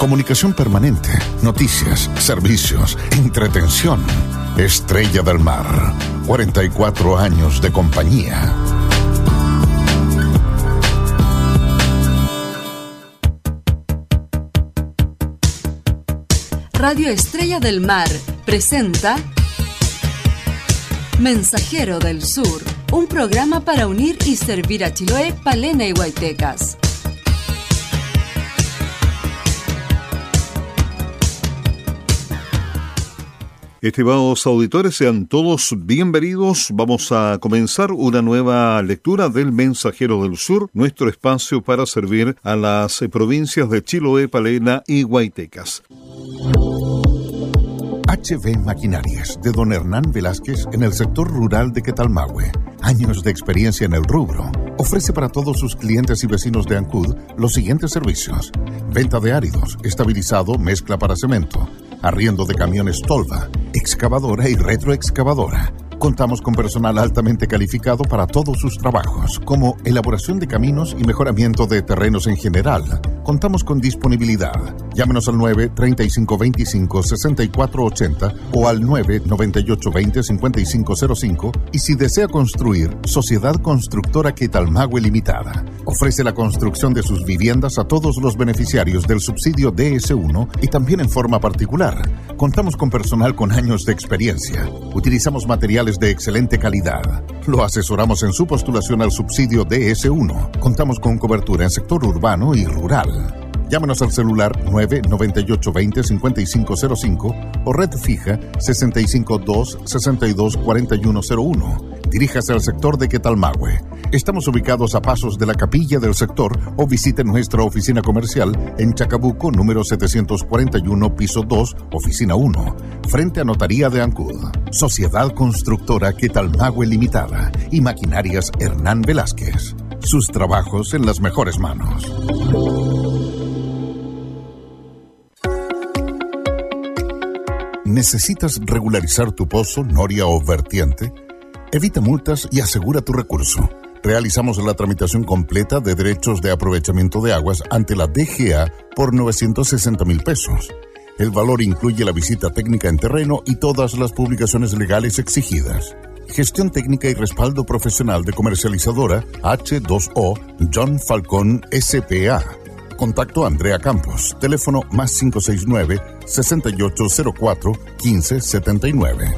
Comunicación permanente, noticias, servicios, entretención. Estrella del Mar, 44 años de compañía. Radio Estrella del Mar presenta Mensajero del Sur, un programa para unir y servir a Chiloé, Palena y Guaytecas. Estimados auditores, sean todos bienvenidos. Vamos a comenzar una nueva lectura del Mensajero del Sur, nuestro espacio para servir a las provincias de Chiloé, Palena y Guaytecas. HB Maquinarias, de don Hernán Velázquez, en el sector rural de Quetalmahue. Años de experiencia en el rubro. Ofrece para todos sus clientes y vecinos de Ancud los siguientes servicios: venta de áridos, estabilizado, mezcla para cemento, arriendo de camiones tolva, excavadora y retroexcavadora. Contamos con personal altamente calificado para todos sus trabajos, como elaboración de caminos y mejoramiento de terrenos en general. Contamos con disponibilidad. Llámenos al 9-3525-6480 o al 9-9820-5505 y si desea construir, Sociedad Constructora Quetalmahue Limitada. Ofrece la construcción de sus viviendas a todos los beneficiarios del subsidio DS1 y también en forma particular. Contamos con personal con años de experiencia. Utilizamos materiales de excelente calidad. Lo asesoramos en su postulación al subsidio DS1. Contamos con cobertura en sector urbano y rural. Llámenos al celular 998-20-5505 o red fija 652-624101. Diríjase al sector de Quetalmahue. Estamos ubicados a pasos de la capilla del sector o visite nuestra oficina comercial en Chacabuco, número 741, piso 2, oficina 1, frente a Notaría de Ancud. Sociedad Constructora Quetalmahue Limitada y Maquinarias Hernán Velázquez. Sus trabajos en las mejores manos. ¿Necesitas regularizar tu pozo, noria o vertiente? Evita multas y asegura tu recurso. Realizamos la tramitación completa de derechos de aprovechamiento de aguas ante la DGA por 960,000 pesos. El valor incluye la visita técnica en terreno y todas las publicaciones legales exigidas. Gestión técnica y respaldo profesional de comercializadora H2O John Falcón S.P.A. Contacto Andrea Campos. Teléfono más 569-6804-1579.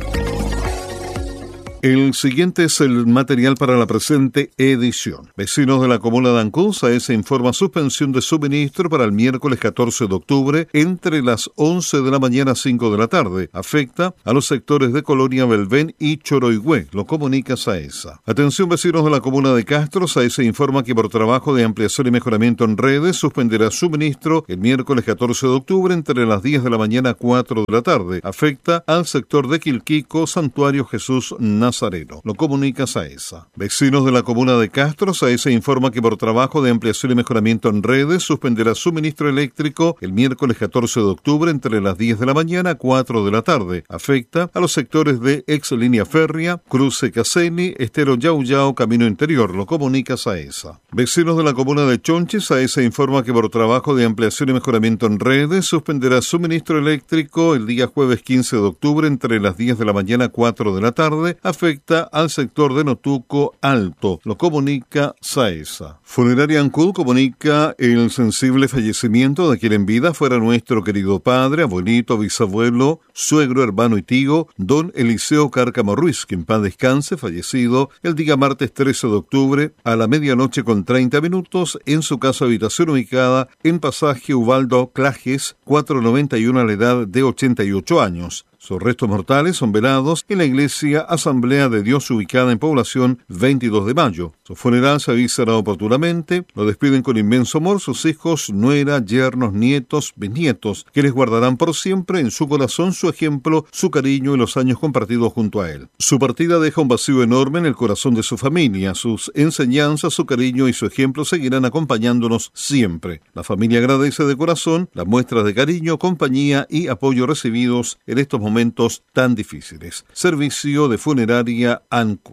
El siguiente es el material para la presente edición. Vecinos de la comuna de Ancud, SAESA informa suspensión de suministro para el miércoles 14 de octubre entre las 11 de la mañana a 5 de la tarde. Afecta a los sectores de Colonia Belvén y Choroigüe. Lo comunica SAESA. Atención vecinos de la comuna de Castro, SAESA informa que por trabajo de ampliación y mejoramiento en redes suspenderá suministro el miércoles 14 de octubre entre las 10 de la mañana a 4 de la tarde. Afecta al sector de Quilquico, Santuario Jesús Nazareno. Lo comunica SAESA. Vecinos de la comuna de Castro, SAESA informa que por trabajo de ampliación y mejoramiento en redes suspenderá suministro eléctrico el miércoles 14 de octubre entre las 10 de la mañana a 4 de la tarde. Afecta a los sectores de ex línea férrea, Cruce Caseni, Estero Yauyao, Camino Interior. Lo comunica SAESA. Vecinos de la comuna de Chonchi, SAESA informa que por trabajo de ampliación y mejoramiento en redes suspenderá suministro eléctrico el día jueves 15 de octubre entre las 10 de la mañana a 4 de la tarde. Afecta al sector de Notuco Alto. Lo comunica SAESA. Funeraria Ancud comunica el sensible fallecimiento de quien en vida fuera nuestro querido padre, abuelito, bisabuelo, suegro, hermano y tío, don Eliseo Cárcamo Ruiz, que en paz descanse, fallecido el día martes 13 de octubre a la medianoche con 30 minutos en su casa habitación ubicada en pasaje Ubaldo Clajes, 491 a la edad de 88 años. Sus restos mortales son velados en la iglesia Asamblea de Dios ubicada en población 22 de Mayo. Su funeral se avisará oportunamente. Lo despiden con inmenso amor sus hijos, nuera, yernos, nietos, bisnietos, que les guardarán por siempre en su corazón su ejemplo, su cariño y los años compartidos junto a él. Su partida deja un vacío enorme en el corazón de su familia. Sus enseñanzas, su cariño y su ejemplo seguirán acompañándonos siempre. La familia agradece de corazón las muestras de cariño, compañía y apoyo recibidos en estos momentos tan difíciles. Servicio de Funeraria Ancud.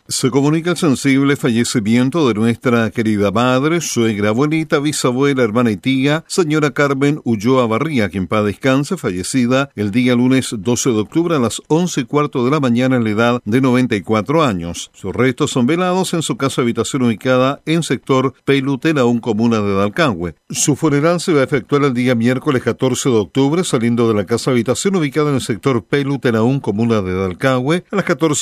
Se comunica el sensible fallecimiento de nuestra querida madre, suegra, abuelita, bisabuela, hermana y tía, señora Carmen Ulloa Barría, quien paz descanse, fallecida el día lunes 12 de octubre a las 11:15 de la mañana en la edad de 94 años. Sus restos son velados en su casa habitación ubicada en sector Pelutelaún, comuna de Dalcahue. Su funeral se va a efectuar el día miércoles 14 de octubre, saliendo de la casa habitación ubicada en el sector Pelutelaún, comuna de Dalcahue, a las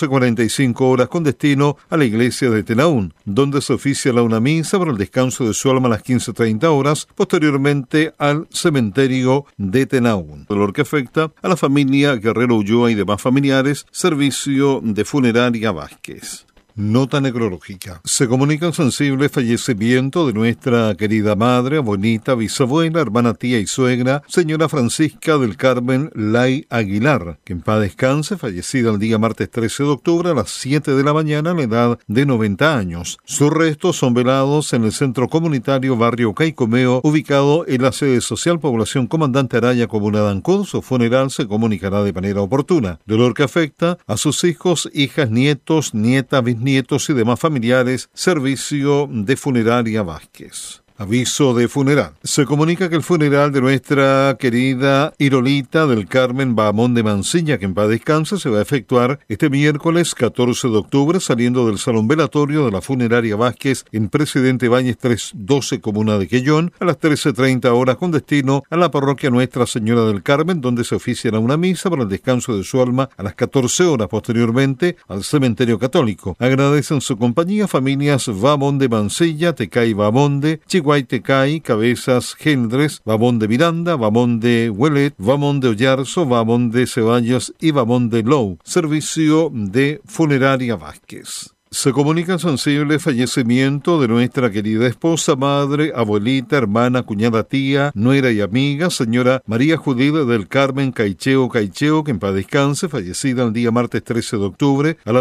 14:45 horas con destino a la iglesia de Telaún, donde se oficiará una misa para el descanso de su alma a las 15:30 horas, posteriormente al cementerio de Telaún. Dolor que afecta a la familia Guerrero Ulloa y demás familiares, servicio de funeraria Vázquez. Nota necrológica. Se comunica el sensible fallecimiento de nuestra querida madre, abuelita, bisabuela, hermana, tía y suegra, señora Francisca del Carmen Lay Aguilar, que en paz descanse, fallecida el día martes 13 de octubre a las 7 de la mañana a la edad de 90 años. Sus restos son velados en el centro comunitario Barrio Caicomeo, ubicado en la sede social Población Comandante Araya, comuna de Ancud. Su funeral se comunicará de manera oportuna. Dolor que afecta a sus hijos, hijas, nietos, nietas, bisnietos y demás familiares, servicio de funeraria Vázquez. Aviso de funeral. Se comunica que el funeral de nuestra querida Irolita del Carmen Bahamón de Mancilla, que en paz descanse, se va a efectuar este miércoles 14 de octubre, saliendo del salón velatorio de la funeraria Vázquez en Presidente Báñez 312, comuna de Quellón, a las 13:30 horas con destino a la parroquia Nuestra Señora del Carmen, donde se oficiará una misa para el descanso de su alma a las 14 horas, posteriormente al cementerio católico. Agradecen su compañía familias Bahamón de Mancilla, Tecay Bahamón de Guaytecay, Cabezas Gendres, Bahamón de Miranda, Bahamón de Huelet, Bahamón de Ollarzo, Bahamón de Ceballos y Bahamón de Lou. Servicio de funeraria Vázquez. Se comunica el sensible fallecimiento de nuestra querida esposa, madre, abuelita, hermana, cuñada, tía, nuera y amiga, señora María Judith del Carmen Caicheo, que en paz descanse, fallecida el día martes 13 de octubre a la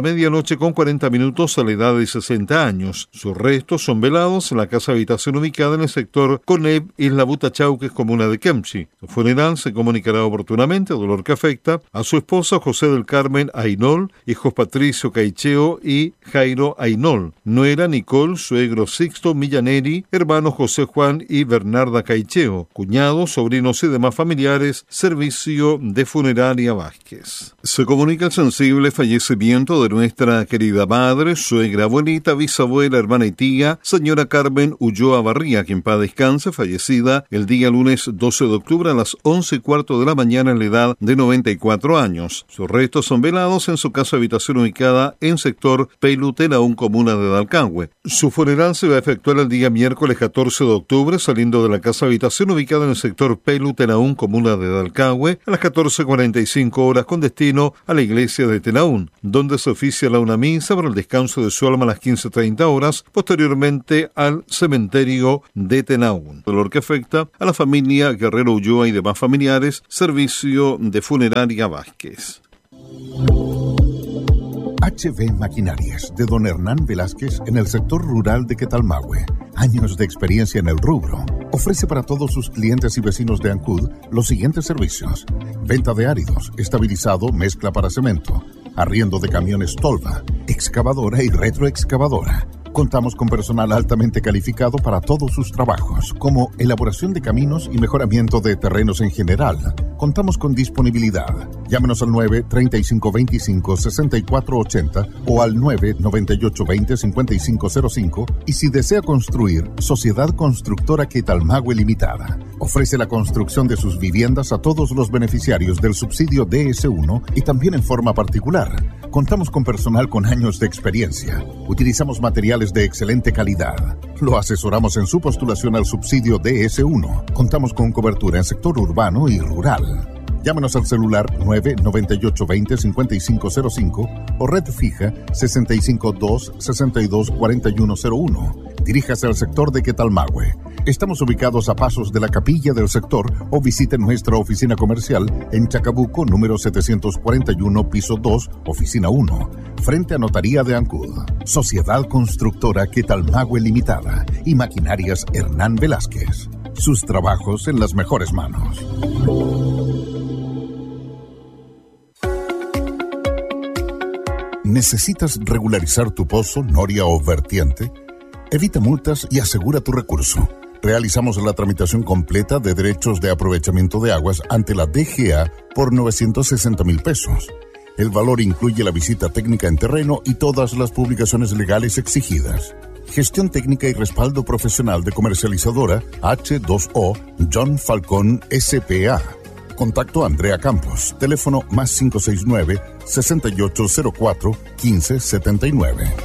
12:40 a la edad de 60 años. Sus restos son velados en la casa habitación ubicada en el sector Coneb, Isla Butachauques, comuna de Kemchi. Su funeral se comunicará oportunamente, dolor que afecta a su esposa José del Carmen Ainol, hijos Patricio Caicheo y Jairo Ainol, nuera Nicole, suegro Sixto Millaneri, hermanos José Juan y Bernarda Caicheo, cuñados, sobrinos y demás familiares, servicio de funeraria Vázquez. Se comunica el sensible fallecimiento de nuestra querida madre, suegra, abuelita, bisabuela, hermana y tía, señora Carmen Ulloa Barría, quien en paz descanse, fallecida el día lunes 12 de octubre a las 11:15 de la mañana en la edad de 94 años. Sus restos son velados en su casa habitación ubicada en sector Pelutelaún, comuna de Dalcahue. Su funeral se va a efectuar el día miércoles 14 de octubre, saliendo de la casa habitación ubicada en el sector Pelutelaún, comuna de Dalcahue, a las 14:45 horas con destino a la iglesia de Telaún, donde se oficiará una misa para el descanso de su alma a las 15:30 horas, posteriormente al cementerio de Telaún. Dolor que afecta a la familia Guerrero Ulloa y demás familiares, servicio de funeraria Vázquez. HB Maquinarias, de don Hernán Velásquez, en el sector rural de Quetalmahue. Años de experiencia en el rubro. Ofrece para todos sus clientes y vecinos de Ancud los siguientes servicios: venta de áridos, estabilizado, mezcla para cemento, arriendo de camiones Tolva, excavadora y retroexcavadora. Contamos con personal altamente calificado para todos sus trabajos, como elaboración de caminos y mejoramiento de terrenos en general. Contamos con disponibilidad. Llámenos al 9-3525-6480 o al 9-9820-5505, y si desea construir, Sociedad Constructora Quetalmahue Limitada. Ofrece la construcción de sus viviendas a todos los beneficiarios del subsidio DS1 y también en forma particular. Contamos con personal con años de experiencia. Utilizamos materiales de excelente calidad. Lo asesoramos en su postulación al subsidio DS1. Contamos con cobertura en sector urbano y rural. Llámenos al celular 998-20-5505 o red fija 652-624101. Diríjase al sector de Quetalmahue. Estamos ubicados a pasos de la capilla del sector o visite nuestra oficina comercial en Chacabuco, número 741, piso 2, oficina 1, frente a Notaría de Ancud. Sociedad Constructora Quetalmahue Limitada y Maquinarias Hernán Velásquez. Sus trabajos en las mejores manos. ¿Necesitas regularizar tu pozo, noria o vertiente? Evita multas y asegura tu recurso. Realizamos la tramitación completa de derechos de aprovechamiento de aguas ante la DGA por 960,000 pesos. El valor incluye la visita técnica en terreno y todas las publicaciones legales exigidas. Gestión técnica y respaldo profesional de comercializadora H2O John Falcón S.p.A. Contacto Andrea Campos. Teléfono +569 6804 1579.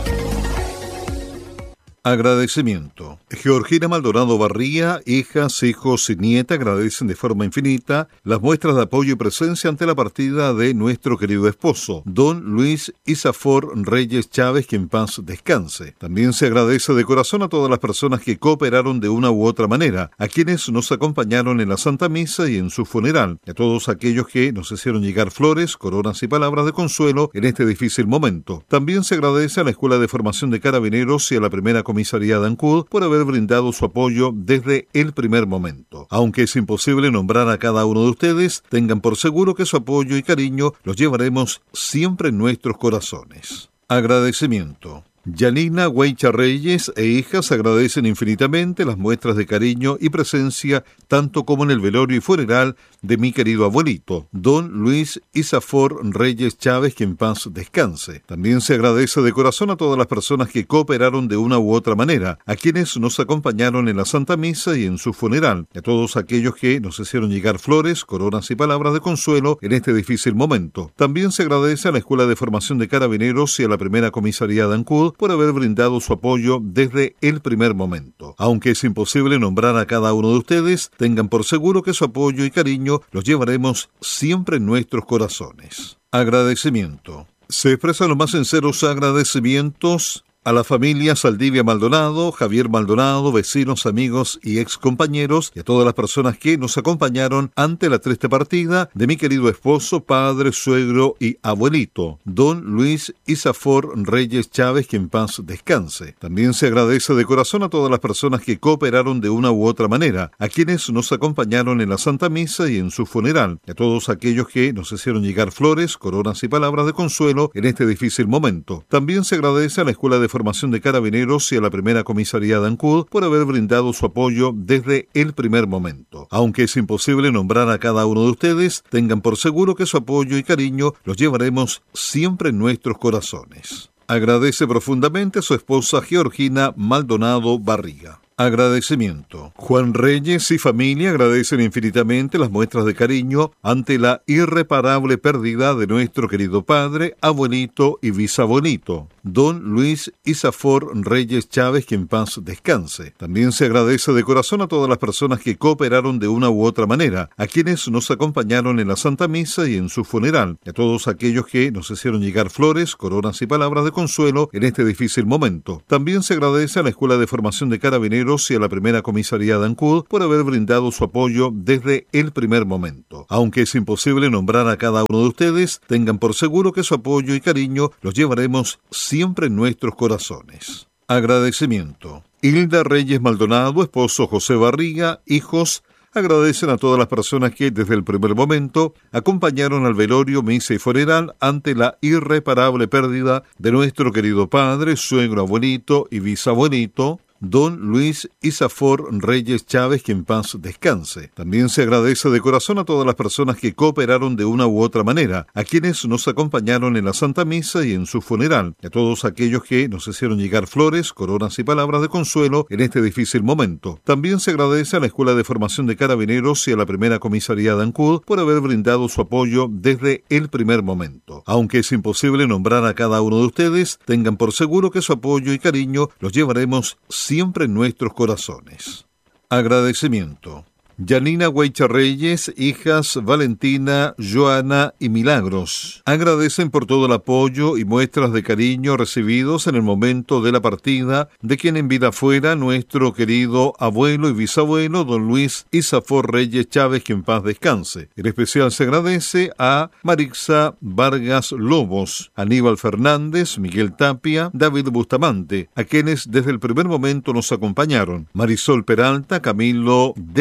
Agradecimiento. Georgina Maldonado Barría, hijas, hijos y nieta agradecen de forma infinita las muestras de apoyo y presencia ante la partida de nuestro querido esposo, don Luis Isafor Reyes Chávez, que en paz descanse. También se agradece de corazón a todas las personas que cooperaron de una u otra manera, a quienes nos acompañaron en la Santa Misa y en su funeral, y a todos aquellos que nos hicieron llegar flores, coronas y palabras de consuelo en este difícil momento. También se agradece a la Escuela de Formación de Carabineros y a la Primera Comisaría de Ancud por haber brindado su apoyo desde el primer momento. Aunque es imposible nombrar a cada uno de ustedes, tengan por seguro que su apoyo y cariño los llevaremos siempre en nuestros corazones. Agradecimiento. Yanina Huaycha Reyes e hijas agradecen infinitamente las muestras de cariño y presencia, tanto como en el velorio y funeral de mi querido abuelito, don Luis Isafor Reyes Chávez, que en paz descanse. También se agradece de corazón a todas las personas que cooperaron de una u otra manera, a quienes nos acompañaron en la Santa Misa y en su funeral, y a todos aquellos que nos hicieron llegar flores, coronas y palabras de consuelo en este difícil momento. También se agradece a la Escuela de Formación de Carabineros y a la Primera Comisaría de Ancud por haber brindado su apoyo desde el primer momento. Aunque es imposible nombrar a cada uno de ustedes, tengan por seguro que su apoyo y cariño los llevaremos siempre en nuestros corazones. Agradecimiento. Se expresan los más sinceros agradecimientos a la familia Saldivia Maldonado, Javier Maldonado, vecinos, amigos y excompañeros, y a todas las personas que nos acompañaron ante la triste partida de mi querido esposo, padre, suegro y abuelito, don Luis Isafor Reyes Chávez, que en paz descanse. También se agradece de corazón a todas las personas que cooperaron de una u otra manera, a quienes nos acompañaron en la Santa Misa y en su funeral, y a todos aquellos que nos hicieron llegar flores, coronas y palabras de consuelo en este difícil momento. También se agradece a la Escuela de Formación de Carabineros y a la Primera Comisaría de Ancud por haber brindado su apoyo desde el primer momento. Aunque es imposible nombrar a cada uno de ustedes, tengan por seguro que su apoyo y cariño los llevaremos siempre en nuestros corazones. Agradece profundamente a su esposa Georgina Maldonado Barriga. Agradecimiento. Juan Reyes y familia agradecen infinitamente las muestras de cariño ante la irreparable pérdida de nuestro querido padre, abuelito y bisabuelito, don Luis Isafor Reyes Chávez, que en paz descanse. También se agradece de corazón a todas las personas que cooperaron de una u otra manera, a quienes nos acompañaron en la Santa Misa y en su funeral, y a todos aquellos que nos hicieron llegar flores, coronas y palabras de consuelo en este difícil momento. También se agradece a la Escuela de Formación de Carabineros y a la Primera Comisaría de Ancud por haber brindado su apoyo desde el primer momento. Aunque es imposible nombrar a cada uno de ustedes, tengan por seguro que su apoyo y cariño los llevaremos siempre en nuestros corazones. Agradecimiento. Hilda Reyes Maldonado, esposo José Barriga, hijos, agradecen a todas las personas que desde el primer momento acompañaron al velorio, misa y funeral ante la irreparable pérdida de nuestro querido padre, suegro, abuelito y bisabuelito, don Luis Isafor Reyes Chávez, que en paz descanse. También se agradece de corazón a todas las personas que cooperaron de una u otra manera, a quienes nos acompañaron en la Santa Misa y en su funeral, y a todos aquellos que nos hicieron llegar flores, coronas y palabras de consuelo en este difícil momento. También se agradece a la Escuela de Formación de Carabineros y a la Primera Comisaría de Ancud por haber brindado su apoyo desde el primer momento. Aunque es imposible nombrar a cada uno de ustedes, tengan por seguro que su apoyo y cariño los llevaremos siempre en nuestros corazones. Agradecimiento. Yanina Huaycha Reyes, hijas Valentina, Joana y Milagros, agradecen por todo el apoyo y muestras de cariño recibidos en el momento de la partida de quien en vida fuera nuestro querido abuelo y bisabuelo, don Luis Isafor Reyes Chávez, que en paz descanse. En especial se agradece a Marixa Vargas Lobos, Aníbal Fernández, Miguel Tapia, David Bustamante, a quienes desde el primer momento nos acompañaron, Marisol Peralta, Camilo Delgado,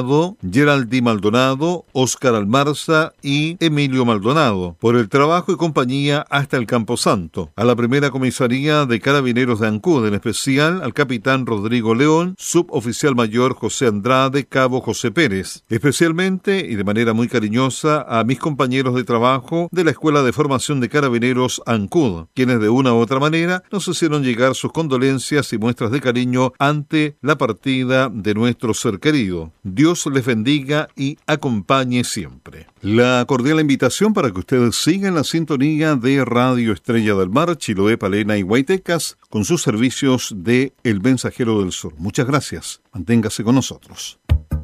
Maldonado, Geraldi Maldonado, Óscar Almarza y Emilio Maldonado, por el trabajo y compañía hasta el Camposanto. A la primera comisaría de Carabineros de Ancud, en especial al capitán Rodrigo León, suboficial mayor José Andrade, cabo José Pérez. Especialmente y de manera muy cariñosa a mis compañeros de trabajo de la Escuela de Formación de Carabineros Ancud, quienes de una u otra manera nos hicieron llegar sus condolencias y muestras de cariño ante la partida de nuestro ser querido. Dios les bendiga y acompañe siempre. La cordial invitación para que ustedes sigan la sintonía de Radio Estrella del Mar, Chiloé, Palena y Huaytecas, con sus servicios de El Mensajero del Sur. Muchas gracias. Manténgase con nosotros.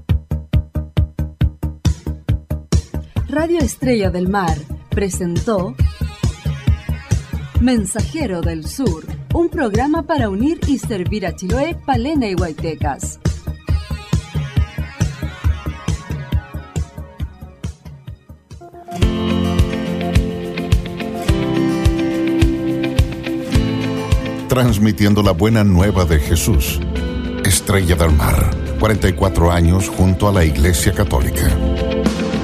Radio Estrella del Mar presentó Mensajero del Sur, un programa para unir y servir a Chiloé, Palena y Huaytecas. Transmitiendo la buena nueva de Jesús. Estrella del Mar, 44 años junto a la Iglesia Católica.